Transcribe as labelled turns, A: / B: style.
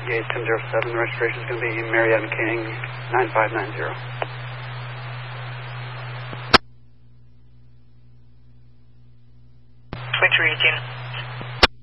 A: EA1007. The registration is going to be Marietta King 9590.
B: 2318.